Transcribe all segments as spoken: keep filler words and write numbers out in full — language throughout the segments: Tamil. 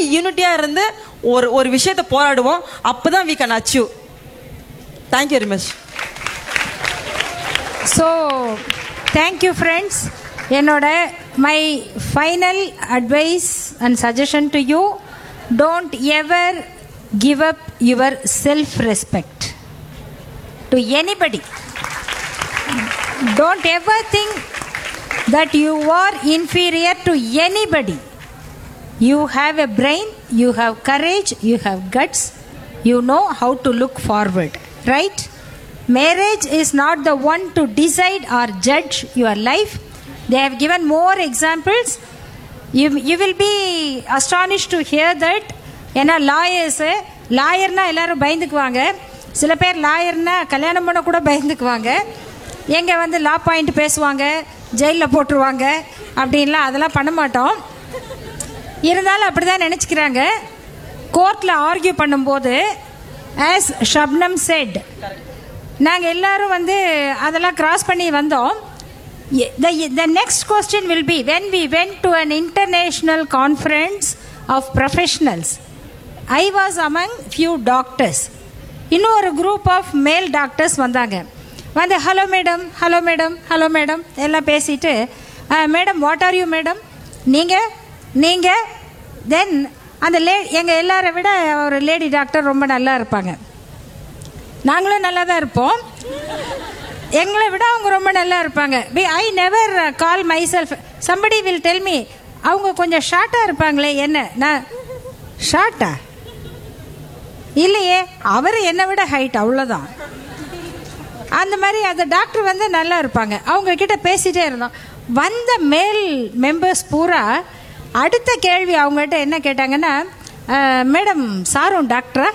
யூனிட்டியாக இருந்து ஒரு ஒரு விஷயத்தை போராடுவோம். அப்போ தான் we can achieve. Thank you very much. So thank you friends. என்னோட my final advice and suggestion to you, don't ever give up your self respect to anybody. Don't ever think that you are inferior to anybody. You have a brain, you have courage, you have guts, you know how to look forward, right? Marriage is not the one to decide or judge your life. They have given more examples. You, you will be astonished to hear that. ஏன்னா லாயர்ஸு, லாயர்னா எல்லாரும் பயந்துக்குவாங்க. சில பேர் லாயர்னா கல்யாணம் பண்ண கூட பயந்துக்குவாங்க. எங்கே வந்து லா பாயிண்ட் பேசுவாங்க, ஜெயிலில் போட்டுருவாங்க அப்படின்லாம் அதெல்லாம் பண்ண மாட்டோம். இருந்தாலும் அப்படி தான் நினச்சிக்கிறாங்க. கோர்ட்டில் ஆர்கியூ பண்ணும்போது ஆஸ் ஷப்னம் செட், நாங்கள் எல்லோரும் வந்து அதெல்லாம் கிராஸ் பண்ணி வந்தோம். The, the next question will be, when we went to an international conference of professionals, I was among few doctors. இன்னொரு குரூப் ஆஃப் மேல் டாக்டர்ஸ் வந்தாங்க. வந்து hello madam, hello madam, hello madam எல்லாம் பேசிட்டு, madam what are you madam, நீங்கள் நீங்கள் தென் அந்த லே எங்கள் எல்லாரை விட ஒரு லேடி டாக்டர் ரொம்ப நல்லா இருப்பாங்க. நாங்களும் நல்லா தான் இருப்போம். எங்களை விட அவங்க ரொம்ப நல்லா இருப்பாங்க. I never call my self, somebody will tell me, அவங்க கொஞ்சம் ஷார்ட்டாக இருப்பாங்களே, என்ன நான் ஷார்ட்டா இல்லையே, அவர் என்னை விட ஹைட், அவ்வளோதான். அந்த மாதிரி அந்த டாக்டர் வந்து நல்லா இருப்பாங்க. அவங்க கிட்ட பேசிகிட்டே இருந்தோம். வந்த மேல் மெம்பர்ஸ் பூரா அடுத்த கேள்வி அவங்ககிட்ட என்ன கேட்டாங்கன்னா, மேடம் சாரும் டாக்டரா?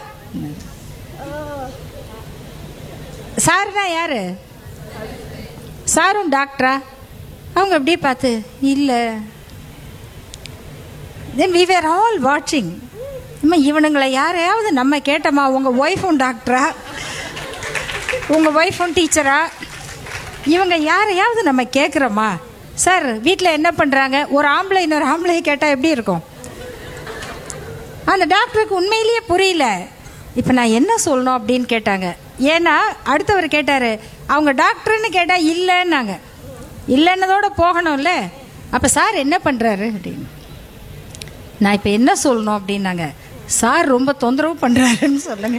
சாருனா யாரு? சாரும் டாக்டரா? அவங்க அப்படியே பார்த்து இல்லை. தென் வி வேர் ஆல் வாட்சிங். இம்மா இவனுங்களை யாரையாவது நம்ம கேட்டோமா, உங்கள் ஒய்ஃபும் டாக்டரா, உங்கள் ஒய்ஃபும் டீச்சரா, இவங்க யாரையாவது நம்ம கேட்குறோமா? சார் வீட்டில் என்ன பண்ணுறாங்க? ஒரு ஆம்பளை இன்னொரு ஆம்பளை கேட்டால் எப்படி இருக்கும்? அந்த டாக்டருக்கு உண்மையிலேயே புரியல. இப்போ நான் என்ன சொல்லணும் அப்படின்னு கேட்டாங்க. ஏன்னா அடுத்தவர் கேட்டார், அவங்க டாக்டர்னு கேட்டால் இல்லைன்னாங்க. இல்லைன்னதோடு போகணும்ல. அப்போ சார் என்ன பண்ணுறாரு அப்படின்னு நான் இப்போ என்ன சொல்லணும் அப்படின்னாங்க. சார் ரொம்ப தொந்தரவு பண்ணுறாருன்னு சொல்லுங்க.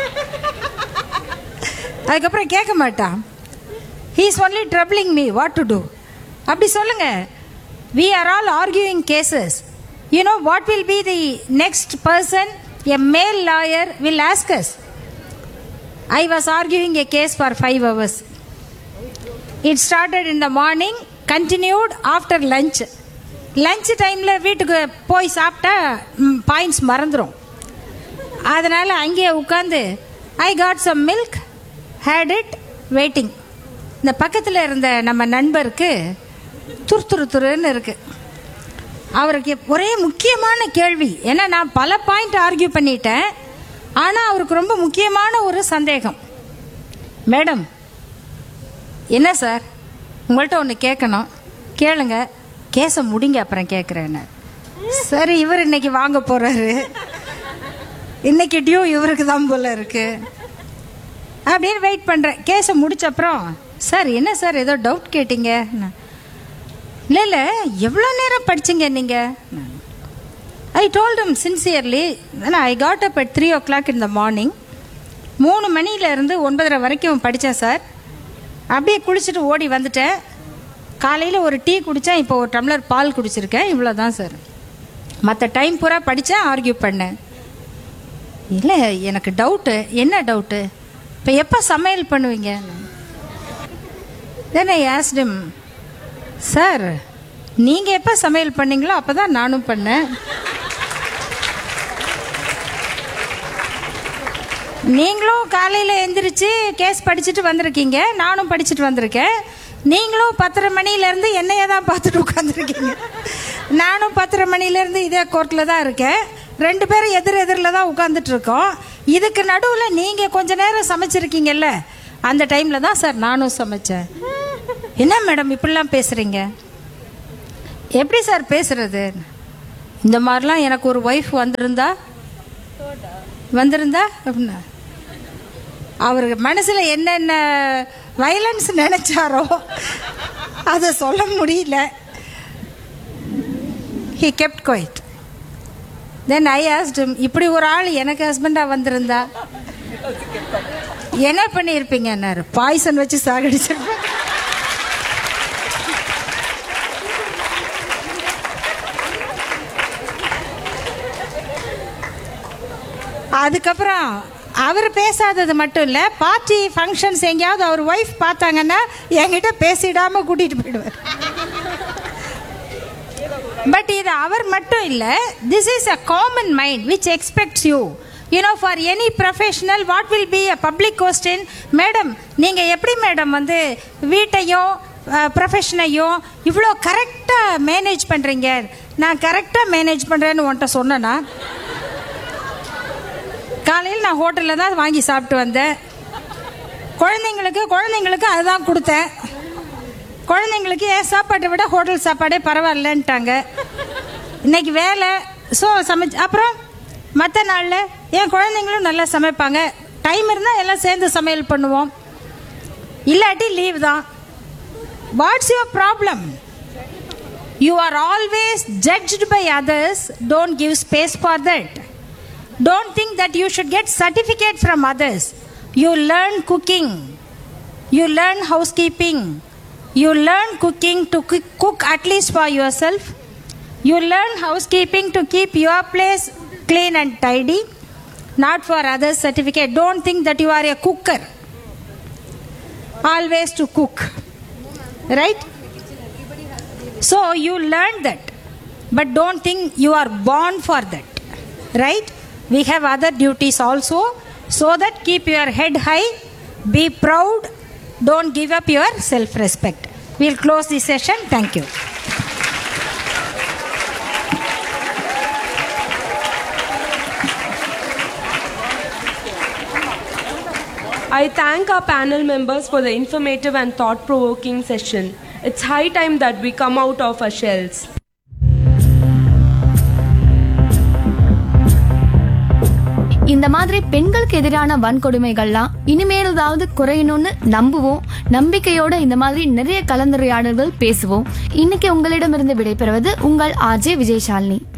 அதுக்கப்புறம் கேட்க மாட்டான். He is only troubling me, what to two அப்படி சொல்லுங்க. We are all arguing cases. You know what will be the next person? எ மேல் lawyer will ask as. I was arguing a case for five hours. It started in the morning, continued after lunch. Lunch டைமில் வீட்டுக்கு போய் சாப்பிட்டா பாயிண்ட்ஸ் மறந்துடும். அதனால் அங்கேயே உட்காந்து I got some milk, had it, waiting. இந்த பக்கத்தில் இருந்த நம்ம நண்பருக்கு துரு துரு துருன்னு இருக்குது. அவருக்கு ஒரே முக்கியமான கேள்வி. ஏன்னா நான் பல பாயிண்ட் ஆர்கியூ பண்ணிட்டேன். ஆனால் அவருக்கு ரொம்ப முக்கியமான ஒரு சந்தேகம். மேடம் என்ன சார், உங்கள்கிட்ட ஒன்று கேட்கணும், கேளுங்க, கேஸை முடிங்க அப்புறம் கேட்குறேன்னு. சரி இவர் இன்னைக்கு வாங்க போகிறாரு, இன்னைக்கு டியூ இவருக்கு தான் போல இருக்கு அப்படின்னு வெயிட் பண்ணுறேன். கேஸை முடிச்சப்புறம் சார் என்ன சார் ஏதோ டவுட் கேட்டீங்க? இல்லை இல்லை எவ்வளோ நேரம் படிச்சிங்க நீங்கள்? I told him sincerely, I got up at three o'clock in the morning. மூணு மணியிலேருந்து ஒன்பதரை வரைக்கும் படித்தேன் சார். அப்படியே குளிச்சுட்டு ஓடி வந்துட்டேன். காலையில் ஒரு டீ குடித்தேன், இப்போ ஒரு டம்ளர் பால் குடிச்சிருக்கேன், இவ்வளோ தான் சார். மற்ற டைம் பூரா படித்தேன், ஆர்கியூ பண்ணேன். இல்லை எனக்கு டவுட்டு. என்ன டவுட்டு? இப்போ எப்போ சமையல் பண்ணுவீங்க? Then I asked him, sir நீங்கள் எப்போ சமையல் பண்ணீங்களோ அப்போ தான் நானும் பண்ணேன். நீங்களும் காலையில் எந்திரிச்சு கேஸ் படிச்சுட்டு வந்திருக்கீங்க, நானும் படிச்சுட்டு வந்திருக்கேன். நீங்களும் பத்தரை மணிலேருந்து என்னையே தான் பார்த்துட்டு உட்காந்துருக்கீங்க, நானும் பத்தரை மணிலேருந்து இதே கோர்ட்டில் தான் இருக்கேன். ரெண்டு பேரும் எதிர் எதிரில் தான் உட்காந்துட்ருக்கோம். இதுக்கு நடுவில் நீங்கள் கொஞ்ச நேரம் சமைச்சிருக்கீங்கல்ல, அந்த டைமில் தான் சார் நானும் சமைச்சேன். என்ன மேடம் இப்படிலாம் பேசுகிறீங்க? எப்படி சார் பேசுகிறது? இந்த மாதிரிலாம் எனக்கு ஒரு ஒய்ஃப் வந்திருந்தா வந்திருந்தா அப்படின்னா அவர் மனசில் என்னென்ன வயலன்ஸ் நினைச்சாரோ அதை சொல்ல முடியல. he kept quiet. then I asked him, இப்படி ஒரு ஆள் எனக்கு ஹஸ்பண்டாக வந்திருந்தா என்ன பண்ணியிருப்பீங்கன்னாரு. பாய்சன் வச்சு சாகடிச்சிருப்பேன். அதுக்கப்புறம் அவர் பேசாதது மட்டும் இல்லை, பார்ட்டி ஃபங்க்ஷன்ஸ் எங்கேயாவது அவர் ஒய்ஃப் பார்த்தாங்கன்னா என்கிட்ட பேசிடாம கூட்டிட்டு போயிடுவார். பட் இது அவர் மட்டும் இல்லை, this is a common mind which expects you. You know, for any professional what will be a public question, madam நீங்கள் எப்படி மேடம் வந்து வீட்டையும் ப்ரொஃபஷனையும் இவ்வளோ கரெக்டாக மேனேஜ் பண்ணுறீங்க? நான் கரெக்டாக மேனேஜ் பண்ணுறேன்னு உன்ட்ட சொன்னேன்னா, காலையில் நான் ஹோட்டலில் தான் வாங்கி சாப்பிட்டு வந்தேன். குழந்தைங்களுக்கு குழந்தைங்களுக்கு அதுதான் கொடுத்தேன். குழந்தைங்களுக்கு ஏன் சாப்பாட்டை விட ஹோட்டல் சாப்பாடே பரவாயில்லன்ட்டாங்க. இன்னைக்கு வேலை ஸோ சமைச்சு, அப்புறம் மற்ற நாளில் என் குழந்தைங்களும் நல்லா சமைப்பாங்க. டைம் இருந்தால் எல்லாம் சேர்ந்து சமையல் பண்ணுவோம், இல்லாட்டி லீவ் தான். What's your problem? You are always judged by others. Don't give space for that. Don't think that you should get certificate from others. You learn cooking. You learn housekeeping. You learn cooking to cook at least for yourself. You learn housekeeping to keep your place clean and tidy, not for others' certificate. Don't think that you are a cooker. Always to cook. Right? So you learn that. But don't think you are born for that. Right? We have other duties also, so that keep your head high, be proud, don't give up your self-respect. We'll close this session. Thank you. I thank our panel members for the informative and thought-provoking session. It's high time that we come out of our shells. இந்த மாதிரி பெண்களுக்கு எதிரான வன்கொடுமைகள்லாம் இனிமேலாவது குறையணும்னு நம்புவோம். நம்பிக்கையோட இந்த மாதிரி நிறைய கலந்துரையாடல்கள் பேசுவோம். இன்னைக்கு உங்களிடமிருந்து விடைபெறுவது உங்கள் ஆர்ஜே விஜயசாலினி.